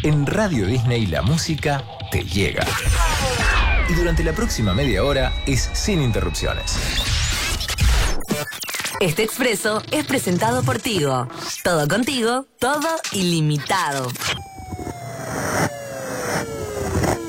En Radio Disney la música te llega. Y durante la próxima media hora es sin interrupciones. Este expreso es presentado por Tigo. Todo contigo, todo ilimitado.